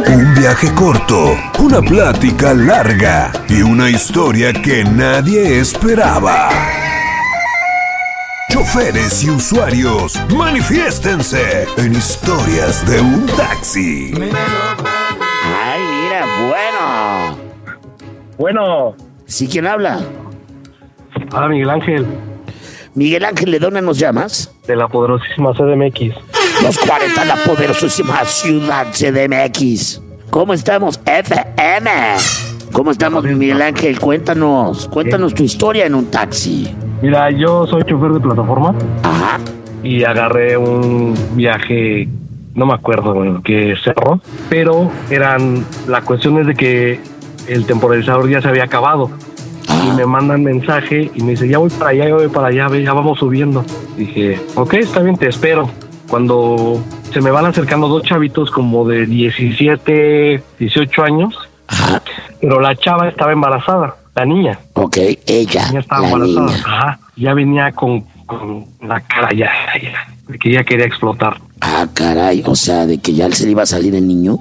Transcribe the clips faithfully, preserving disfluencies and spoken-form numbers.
Un viaje corto, una plática larga y una historia que nadie esperaba. Choferes y usuarios, manifiéstense en Historias de un Taxi. Ay, mira, bueno. Bueno. ¿Sí, quién habla? Hola, Miguel Ángel. Miguel Ángel, ¿de dónde nos llamas? De la poderosísima C D M X. Los cuarenta, la poderosísima ciudad C D M X. ¿Cómo estamos, F M? ¿Cómo estamos, Miguel Ángel? Cuéntanos, cuéntanos tu historia en un taxi. Mira, yo soy chofer de plataforma. Ajá. Y agarré un viaje, no me acuerdo en qué cerro, pero eran, la cuestión es de que el temporalizador ya se había acabado. Y me mandan mensaje y me dice, ya voy para allá, ya voy para allá, ya vamos subiendo. Dije, ok, está bien, te espero. Cuando se me van acercando dos chavitos como de diecisiete, dieciocho años, Ajá. Pero la chava estaba embarazada, la niña. Ok, ella, Ya estaba la embarazada. niña. Ajá, ya venía con, con la cara ya, ya, de que ya quería explotar. Ah, caray, o sea, de que ya se le iba a salir el niño.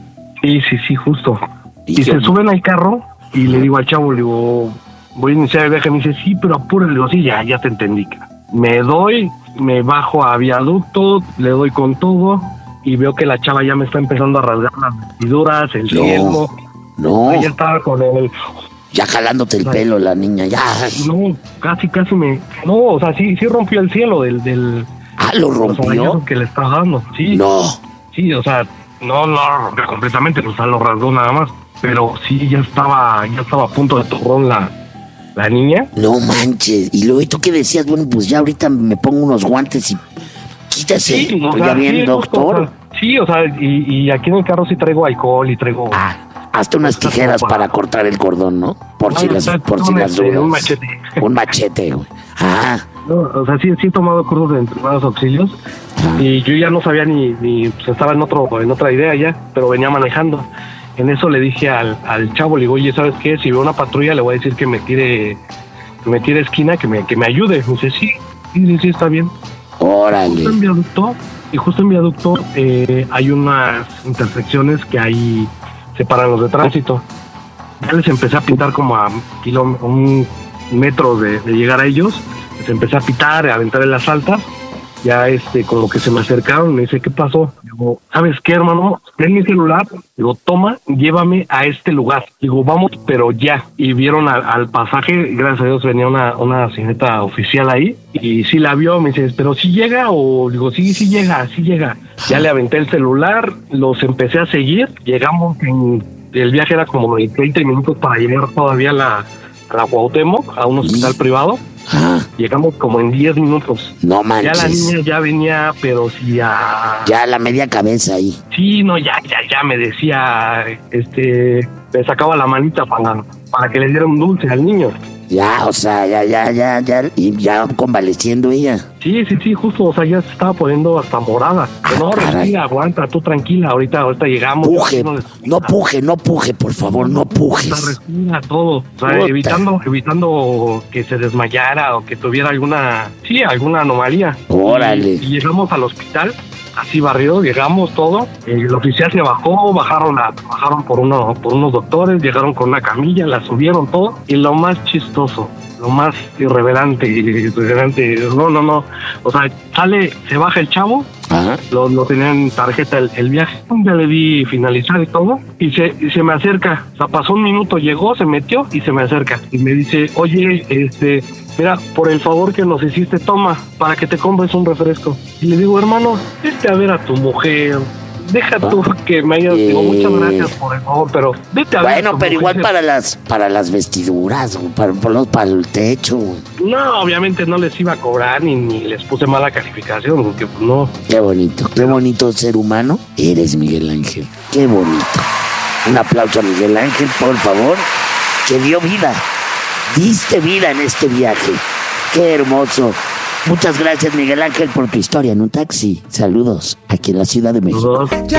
Sí, sí, sí, justo. ¿Y Y qué? se suben al carro y le digo al chavo, le digo, voy a iniciar el viaje. Me dice, sí, pero apúrale. Le digo, sí, ya, ya te entendí. Me doy, me bajo a viaducto, le doy con todo y veo que la chava ya me está empezando a rasgar las vestiduras, el No, cielo. no, Ella estaba con el... ya jalándote el pelo la niña, ya. No, casi, casi me... No, o sea, sí, sí rompió el cielo del... del Ah, ¿lo los rompió? arañazos que le estaba dando. Sí, No. sí, o sea, no, no lo rompió completamente, o sea, lo rasgó nada más. Pero sí, ya estaba, ya estaba a punto de torrón la, la niña. No manches. Y luego, ¿y tú qué decías? Bueno, pues ya ahorita me pongo unos guantes y quítase. Sí, o Estoy sea, ya bien, sí, doctor. justo, o sea, sí, o sea, y, y aquí en el carro sí traigo alcohol y traigo... Ah, hasta unas Está tijeras como para para- cortar el cordón, ¿no? Por si No, las, está- por si un, las este, dudas. un machete. Un machete, güey. Ah, No, o sea, sí, sí he tomado cursos de primeros auxilios ah. y yo ya no sabía ni, ni pues estaba en otro en otra idea ya, pero venía manejando. En eso le dije al, al chavo, le digo, oye, ¿sabes qué? Si veo una patrulla le voy a decir que me tire que me tire esquina, que me, que me ayude. Me dice, sí, sí, sí, sí, está bien. Órale. Justo en viaducto, y justo en viaducto eh, hay unas intersecciones que ahí separan los de tránsito. Ya les empecé a pintar como a kiló- un metro de, de llegar a ellos. Les empecé a pitar, a aventar en las altas. Ya este, como que se me acercaron, me dice, ¿qué pasó? Digo, ¿sabes qué, hermano? Ten mi celular. Digo, toma, llévame a este lugar. Digo, vamos, pero ya. Y vieron al, al pasaje, gracias a Dios venía una, una señorita oficial ahí. Y sí la vio, me dice, ¿pero sí llega? O digo, sí, sí llega, sí llega. Ya le aventé el celular, los empecé a seguir. Llegamos, en, el viaje era como de veinte minutos para llegar todavía a la, a la Cuauhtémoc, a un hospital privado. Ah, Llegamos como en diez minutos. no Ya manches. la niña ya venía, pero sí a... Ya la media cabeza ahí. Sí, no, ya, ya, ya me decía, este, me sacaba la manita para, para que le diera un dulce al niño. Ya, o sea, ya, ya, ya, ya. Y ya convaleciendo ella. Sí, sí, sí, justo, o sea, ya se estaba poniendo hasta morada. Ah, no, caray. respira, aguanta, tú tranquila, ahorita, ahorita llegamos. Puje, No, no puje, no puje, por favor, no o sea, pujes. respira todo, o sea, Puta. evitando, evitando que se desmayara o que tuviera alguna, sí, alguna anomalía. Órale. Y, y llegamos al hospital, así barrido, llegamos todo, el oficial se bajó, bajaron a, bajaron por uno, por unos doctores, llegaron con una camilla, la subieron todo, y lo más chistoso, lo más irreverente, irreverente, no, no, no, o sea, sale, se baja el chavo, Ajá. lo, lo tenía en tarjeta el, el viaje, ya le di finalizar y todo, y se, y se me acerca, o sea, pasó un minuto, llegó, se metió y se me acerca, y me dice, oye, este, mira, por el favor que nos hiciste, toma, para que te compres un refresco. Y le digo, hermano, vete a ver a tu mujer, deja tú que me hayas, digo, muchas gracias por el favor, pero vete a ver a Bueno, tu pero igual mujer. para las, para las vestiduras, güey, para, para, los- para el techo, güey. No, obviamente no les iba a cobrar ni, ni les puse mala calificación, porque pues no. Qué bonito, qué bonito ser humano eres, Miguel Ángel. Qué bonito. Un aplauso a Miguel Ángel, por favor, que dio vida. Diste vida en este viaje. Qué hermoso. Muchas gracias, Miguel Ángel, por tu historia en un taxi. Saludos aquí en la Ciudad de México. Saludos.